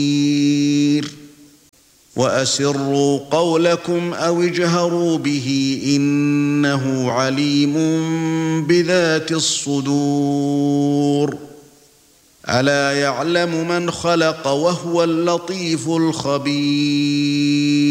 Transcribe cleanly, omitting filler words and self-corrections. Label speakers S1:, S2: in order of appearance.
S1: وَأَسِرُّوا قَوْلَكُمْ أَوِ اجْهَرُوا بِهِ إِنَّهُ عَلِيمٌ بِذَاتِ الصُّدُورِ أَلَا يَعْلَمُ مَنْ خَلَقَ وَهُوَ اللَّطِيفُ الْخَبِيرُ